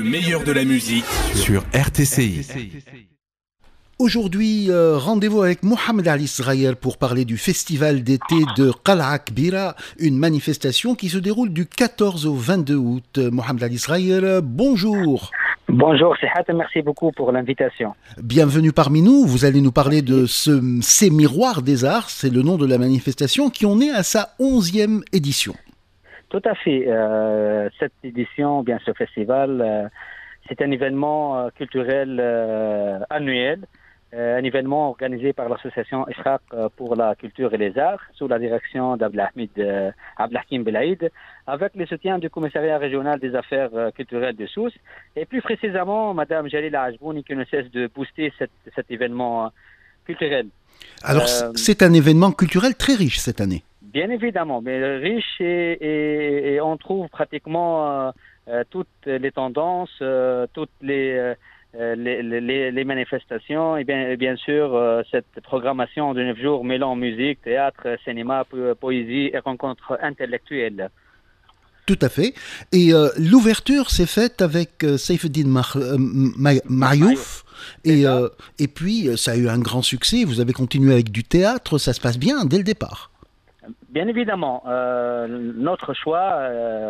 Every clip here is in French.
meilleur de la musique sur RTCI. Aujourd'hui, rendez-vous avec Mohamed Ali Sghayr pour parler du festival d'été de Qal'a Kbira, une manifestation qui se déroule du 14 au 22 août. Mohamed Ali Sghayr, bonjour. Bonjour Sihat, merci beaucoup pour l'invitation. Bienvenue parmi nous. Vous allez nous parler de ces miroirs des arts, c'est le nom de la manifestation qui en est à sa 11e édition. Tout à fait. Cette édition, bien ce festival, c'est un événement culturel annuel. Un événement organisé par l'association Ishraq pour la culture et les arts, sous la direction d'Abdelhakim Belaïd, avec le soutien du commissariat régional des affaires culturelles de Sousse, et plus précisément Madame Jalila Ajbouni qui ne cesse de booster cet événement culturel. Alors c'est un événement culturel très riche cette année. Bien évidemment, mais riche et on trouve pratiquement toutes les tendances, toutes les manifestations et bien sûr cette programmation de 9 jours mêlant musique, théâtre, cinéma, poésie et rencontres intellectuelles. Tout à fait. Et l'ouverture s'est faite avec Saifeddine Mariouf. Et puis ça a eu un grand succès. Vous avez continué avec du théâtre. Ça se passe bien dès le départ. Bien évidemment. Notre choix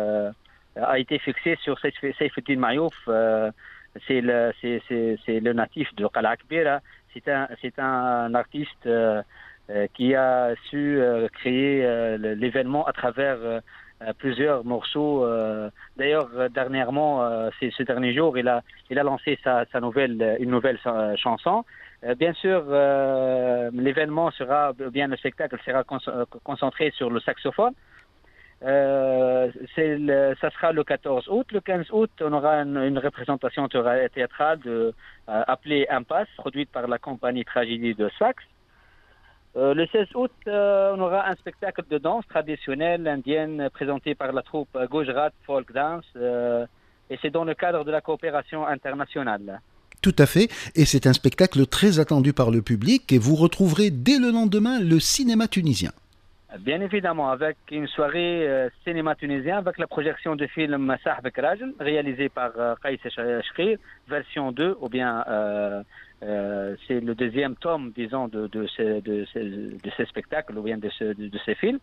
a été fixé sur Saifeddine Mariouf. C'est le natif de Qal'a Kbira. C'est un artiste qui a su créer l'événement à travers plusieurs morceaux. D'ailleurs, dernièrement, ce dernier jour, il a lancé une nouvelle chanson. Bien sûr, l'événement sera, bien le spectacle sera concentré sur le saxophone. Ça sera le 14 août. Le 15 août, on aura une représentation théâtrale appelée Impasse, produite par la compagnie Tragédie de Sfax. Le 16 août, on aura un spectacle de danse traditionnelle indienne présenté par la troupe Gujarat Folk Dance, et c'est dans le cadre de la coopération internationale. Tout à fait, et c'est un spectacle très attendu par le public, et vous retrouverez dès le lendemain le cinéma tunisien. Bien évidemment, avec une soirée cinéma tunisien, avec la projection du film Sahbek Rajl, réalisé par Qaïs Chkhir, version 2, ou bien c'est le deuxième tome, disons, de ce spectacle, ou bien de ces films.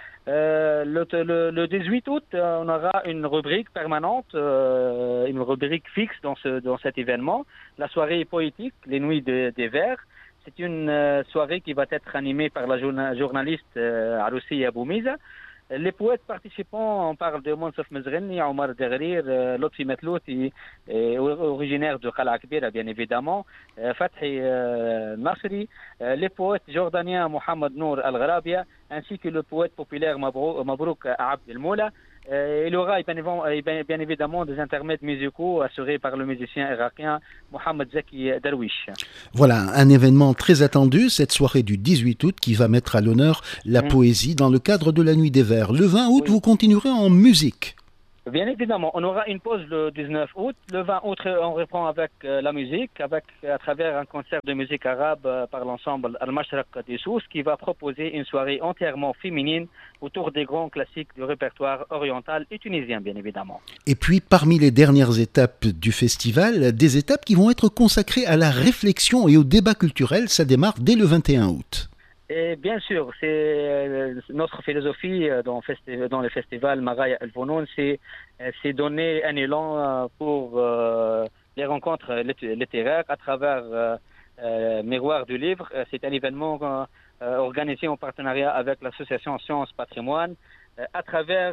Le 18 août, on aura une rubrique permanente, une rubrique fixe dans cet événement, la soirée poétique, les nuits des vers. C'est une soirée qui va être animée par la journaliste Aroussi Aboumiza. Les poètes participants, on parle de Monsef Mezgheni, Omar Degrir, Lotfi Metlouti, originaire de Qal'a Kbira, bien évidemment, Fathi Nasri, les poètes jordaniens Mohamed Nour Al-Gharabia, ainsi que le poète populaire Mabrouk Abd El-Moula. Il y aura bien évidemment des intermèdes musicaux assurés par le musicien irakien Mohamed Zaki Darwish. Voilà, un événement très attendu, cette soirée du 18 août qui va mettre à l'honneur la poésie dans le cadre de la Nuit des Vers. Le 20 août, vous continuerez en musique. Bien évidemment, on aura une pause le 19 août. Le 20 août, on reprend avec la musique, à travers un concert de musique arabe par l'ensemble Al-Mashraq de Sousse, qui va proposer une soirée entièrement féminine autour des grands classiques du répertoire oriental et tunisien, bien évidemment. Et puis, parmi les dernières étapes du festival, des étapes qui vont être consacrées à la réflexion et au débat culturel, ça démarre dès le 21 août. Et bien sûr, c'est notre philosophie dans le festival Maraya El Founoun, c'est donner un élan pour les rencontres littéraires à travers Miroir du Livre. C'est un événement organisé en partenariat avec l'association Sciences Patrimoine. À travers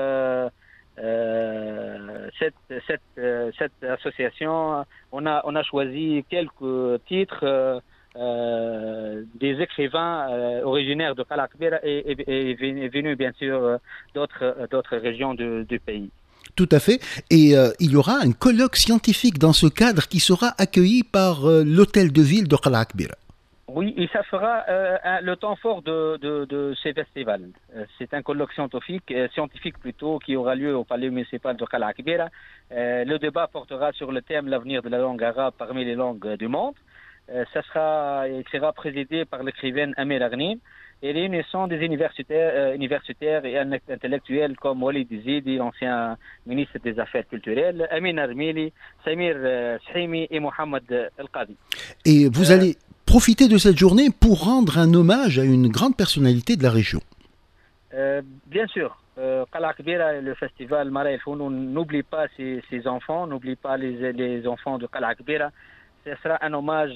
cette association, on a choisi quelques titres des écrivains originaires de Qal'a Kbira et venus bien sûr d'autres régions du pays. Tout à fait. Et il y aura un colloque scientifique dans ce cadre qui sera accueilli par l'hôtel de ville de Qal'a Kbira. Oui, et ça sera le temps fort de ces festivals. C'est un colloque scientifique plutôt, qui aura lieu au palais municipal de Qal'a Kbira. Le débat portera sur le thème l'avenir de la langue arabe parmi les langues du monde. Il sera présidé par l'écrivaine Amir Agnim. et réunissant des universitaires et intellectuels comme Walid Zidi, l'ancien ministre des Affaires culturelles, Amin Armili, Samir Sahimi et Mohamed El Qadi. Et vous allez profiter de cette journée pour rendre un hommage à une grande personnalité de la région. Bien sûr. Qala Kbira, le festival Mara El Founoun n'oublie pas ses enfants, n'oublie pas les enfants de Qala Kbira. Ce sera un hommage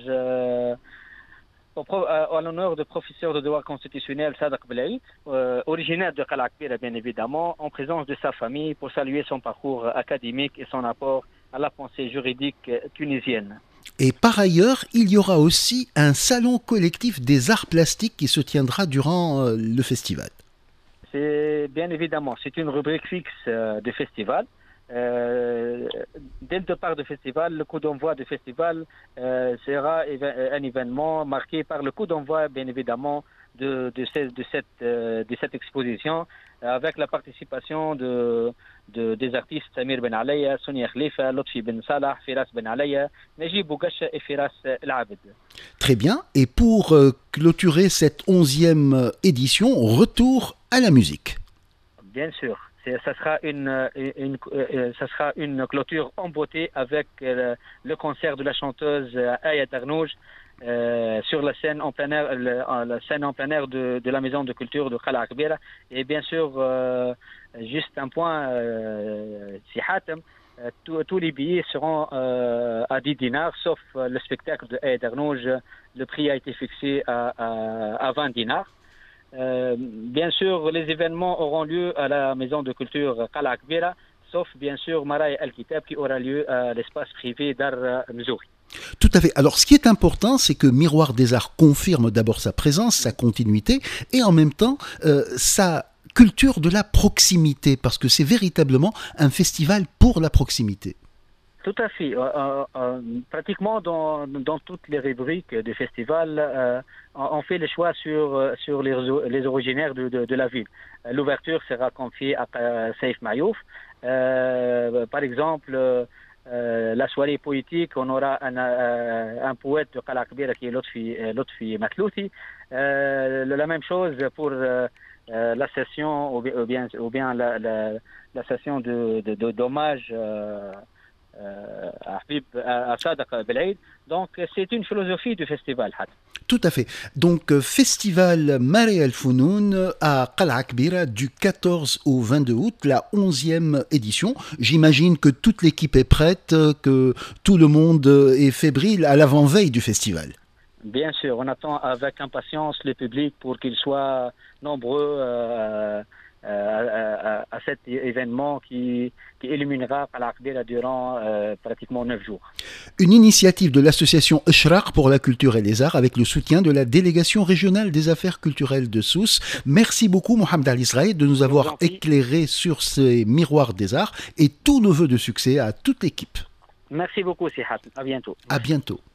à l'honneur du professeur de droit constitutionnel Sadaq Belaïd, originaire de Qala Kbira bien évidemment, en présence de sa famille pour saluer son parcours académique et son apport à la pensée juridique tunisienne. Et par ailleurs, il y aura aussi un salon collectif des arts plastiques qui se tiendra durant le festival. C'est bien évidemment, c'est une rubrique fixe du festival. Dès le départ du festival, le coup d'envoi du festival sera un événement marqué par le coup d'envoi, bien évidemment, de cette exposition, avec la participation des artistes Samir Ben Alaya, Sonia Khalifa, Lotfi Ben Salah, Firas Ben Alaya, Najib Bougacha et Firas El Abed. Très bien. Et pour clôturer cette 11e édition, retour à la musique. Bien sûr. Ça sera une clôture en beauté avec le concert de la chanteuse Aya Tarnouj sur la scène en plein air, de la maison de culture de Qala Kbira. Et bien sûr, juste un point, si Hatem, tous les billets seront à 10 dinars, sauf le spectacle de Aya Tarnouj. Le prix a été fixé à 20 dinars. Bien sûr, les événements auront lieu à la maison de culture Qala Kbira, sauf bien sûr Maraya Al-Kitab qui aura lieu à l'espace privé d'Ar Mzouri. Tout à fait. Alors, ce qui est important, c'est que Miroir des Arts confirme d'abord sa présence, sa continuité, et en même temps, sa culture de la proximité, parce que c'est véritablement un festival pour la proximité. Tout à fait. Pratiquement dans toutes les rubriques du festival, on fait le choix sur les originaires de la ville. L'ouverture sera confiée à Saif Mayouf. Par exemple, la soirée poétique, on aura un poète de Qala Kbira qui est Lotfi Matlouti. La même chose pour la session ou bien la session d'hommage à Sadaq Belaïd. Donc c'est une philosophie du festival. Tout à fait. Donc festival Mara El Founoun à Qala Kbira du 14 au 22 août, la 11e édition. J'imagine que toute l'équipe est prête, que tout le monde est fébrile à l'avant-veille du festival. Bien sûr, on attend avec impatience le public pour qu'il soit nombreux à cet événement qui illuminera Qala Kbira durant pratiquement 9 jours. Une initiative de l'association Eshraq pour la culture et les arts avec le soutien de la délégation régionale des affaires culturelles de Sousse. Merci beaucoup Mohamed Ali Israël de nous avoir éclairé sur ces miroirs des arts et tous nos vœux de succès à toute l'équipe. Merci beaucoup Sihat, à bientôt. À bientôt.